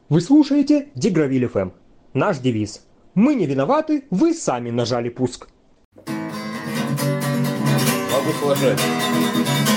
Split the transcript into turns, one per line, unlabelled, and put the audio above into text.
Вы слушаете Дигравиль ФМ. Наш девиз: мы не виноваты, вы сами нажали пуск.
Могу сложить.